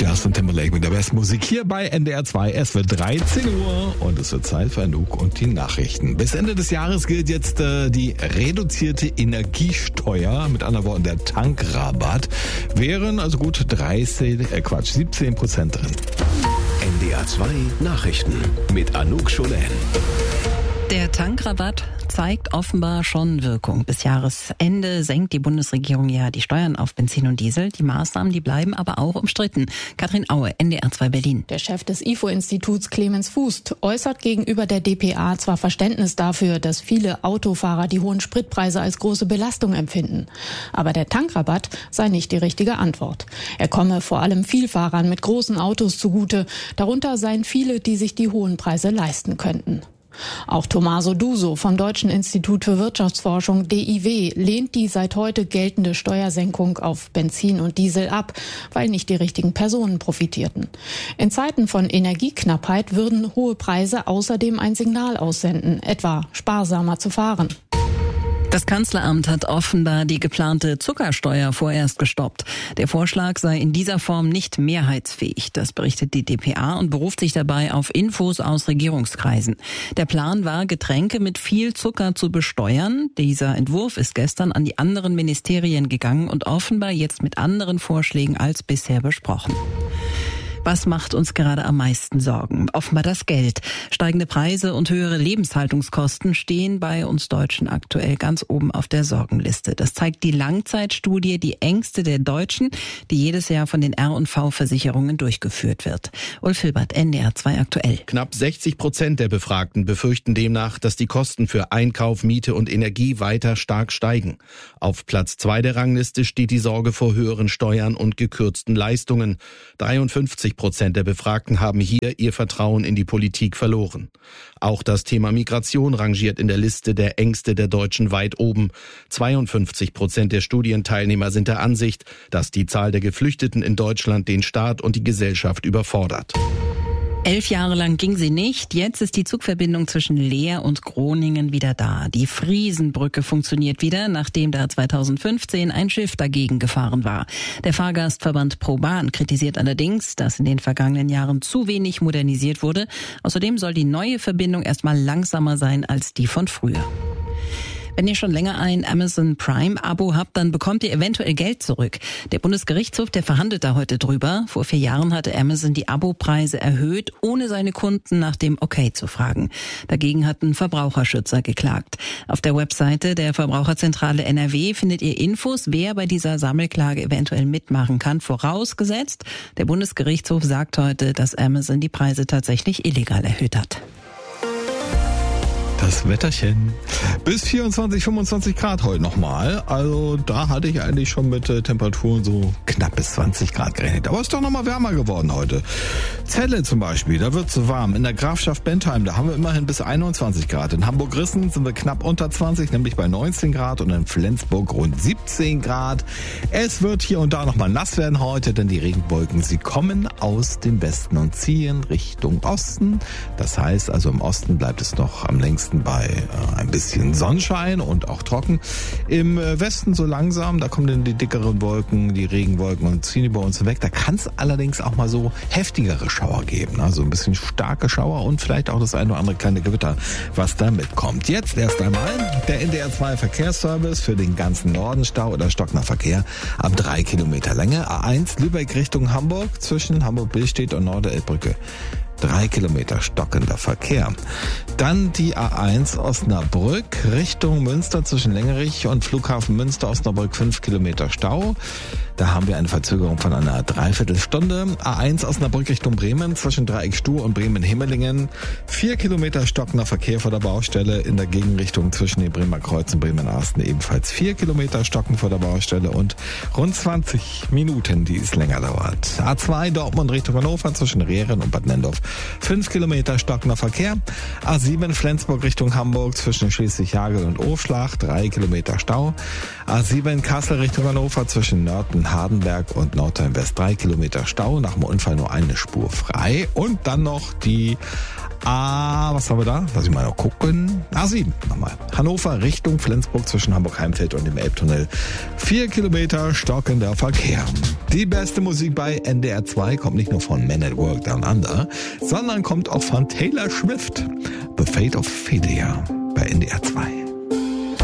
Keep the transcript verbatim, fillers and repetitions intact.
Justin Timberlake mit der besten Musik hier bei N D R zwei. Es wird dreizehn Uhr und es wird Zeit für Anouk und die Nachrichten. Bis Ende des Jahres gilt jetzt äh, die reduzierte Energiesteuer, mit anderen Worten der Tankrabatt. Wären also gut dreißig, äh Quatsch, siebzehn Prozent drin. N D R zwei Nachrichten mit Anouk Scholen. Der Tankrabatt zeigt offenbar schon Wirkung. Bis Jahresende senkt die Bundesregierung ja die Steuern auf Benzin und Diesel. Die Maßnahmen, die bleiben aber auch umstritten. Katrin Aue, N D R zwei Berlin. Der Chef des I F O-Instituts Clemens Fuß äußert gegenüber der D P A zwar Verständnis dafür, dass viele Autofahrer die hohen Spritpreise als große Belastung empfinden. Aber der Tankrabatt sei nicht die richtige Antwort. Er komme vor allem Vielfahrern mit großen Autos zugute. Darunter seien viele, die sich die hohen Preise leisten könnten. Auch Tommaso Duso vom Deutschen Institut für Wirtschaftsforschung D I W lehnt die seit heute geltende Steuersenkung auf Benzin und Diesel ab, weil nicht die richtigen Personen profitierten. In Zeiten von Energieknappheit würden hohe Preise außerdem ein Signal aussenden, etwa sparsamer zu fahren. Das Kanzleramt hat offenbar die geplante Zuckersteuer vorerst gestoppt. Der Vorschlag sei in dieser Form nicht mehrheitsfähig. Das berichtet die D P A und beruft sich dabei auf Infos aus Regierungskreisen. Der Plan war, Getränke mit viel Zucker zu besteuern. Dieser Entwurf ist gestern an die anderen Ministerien gegangen und offenbar jetzt mit anderen Vorschlägen als bisher besprochen. Was macht uns gerade am meisten Sorgen? Offenbar das Geld. Steigende Preise und höhere Lebenshaltungskosten stehen bei uns Deutschen aktuell ganz oben auf der Sorgenliste. Das zeigt die Langzeitstudie Die Ängste der Deutschen, die jedes Jahr von den R und V-Versicherungen durchgeführt wird. Ulf Hilbert, N D R zwei aktuell. Knapp sechzig Prozent der Befragten befürchten demnach, dass die Kosten für Einkauf, Miete und Energie weiter stark steigen. Auf Platz zwei der Rangliste steht die Sorge vor höheren Steuern und gekürzten Leistungen. dreiundfünfzig Prozent der Befragten haben hier ihr Vertrauen in die Politik verloren. Auch das Thema Migration rangiert in der Liste der Ängste der Deutschen weit oben. zweiundfünfzig Prozent der Studienteilnehmer sind der Ansicht, dass die Zahl der Geflüchteten in Deutschland den Staat und die Gesellschaft überfordert. Elf Jahre lang ging sie nicht. Jetzt ist die Zugverbindung zwischen Leer und Groningen wieder da. Die Friesenbrücke funktioniert wieder, nachdem da zweitausendfünfzehn ein Schiff dagegen gefahren war. Der Fahrgastverband ProBahn kritisiert allerdings, dass in den vergangenen Jahren zu wenig modernisiert wurde. Außerdem soll die neue Verbindung erstmal langsamer sein als die von früher. Wenn ihr schon länger ein Amazon Prime-Abo habt, dann bekommt ihr eventuell Geld zurück. Der Bundesgerichtshof, der verhandelt da heute drüber. Vor vier Jahren hatte Amazon die Abopreise erhöht, ohne seine Kunden nach dem Okay zu fragen. Dagegen hatten Verbraucherschützer geklagt. Auf der Webseite der Verbraucherzentrale N R W findet ihr Infos, wer bei dieser Sammelklage eventuell mitmachen kann. Vorausgesetzt, der Bundesgerichtshof sagt heute, dass Amazon die Preise tatsächlich illegal erhöht hat. Das Wetterchen. Bis vierundzwanzig, fünfundzwanzig Grad heute nochmal. Also da hatte ich eigentlich schon mit äh, Temperaturen so knapp bis zwanzig Grad gerechnet. Aber es ist doch nochmal wärmer geworden heute. Celle zum Beispiel, da wird es so warm. In der Grafschaft Bentheim, da haben wir immerhin bis einundzwanzig Grad. In Hamburg-Rissen sind wir knapp unter zwanzig, nämlich bei neunzehn Grad. Und in Flensburg rund siebzehn Grad. Es wird hier und da nochmal nass werden heute, denn die Regenwolken, sie kommen aus dem Westen und ziehen Richtung Osten. Das heißt also, im Osten bleibt es noch am längsten bei äh, ein bisschen Sonnenschein und auch trocken. Im äh, Westen so langsam, da kommen dann die dickeren Wolken, die Regenwolken und ziehen über uns weg. Da kann es allerdings auch mal so heftigere Schauer geben. Also ein bisschen starke Schauer und vielleicht auch das eine oder andere kleine Gewitter, was da mitkommt. Jetzt erst einmal der N D R zwei Verkehrsservice für den ganzen Norden. Stau oder stockender Verkehr ab drei Kilometer Länge. A eins Lübeck Richtung Hamburg zwischen Hamburg-Billstedt und Norderelbbrücke. Drei Kilometer stockender Verkehr. Dann die A eins Osnabrück Richtung Münster zwischen Längerich und Flughafen Münster Osnabrück fünf Kilometer Stau. Da haben wir eine Verzögerung von einer Dreiviertelstunde. A eins Osnabrück Richtung Bremen zwischen Dreieck Stuhr und Bremen-Himmelingen. Vier Kilometer stockender Verkehr vor der Baustelle. In der Gegenrichtung zwischen dem Bremer Kreuz und Bremen-Arsten ebenfalls vier Kilometer stocken vor der Baustelle und rund zwanzig Minuten, die es länger dauert. A zwei Dortmund Richtung Hannover zwischen Rehren und Bad Nendorf. fünf Kilometer stockender Verkehr. A sieben Flensburg Richtung Hamburg zwischen Schleswig-Hagel und Ofschlach. drei Kilometer Stau. A sieben Kassel Richtung Hannover zwischen Nörten, Hardenberg und Nordheim-West. drei Kilometer Stau. Nach dem Unfall nur eine Spur frei. Und dann noch die Ah, was haben wir da? Lass ich mal noch gucken. A sieben nochmal. Hannover Richtung Flensburg zwischen Hamburg-Heimfeld und dem Elbtunnel. Vier Kilometer stockender Verkehr. Die beste Musik bei N D R zwei kommt nicht nur von Men at Work Down Under, sondern kommt auch von Taylor Swift. The Fate of Ophelia bei N D R zwei.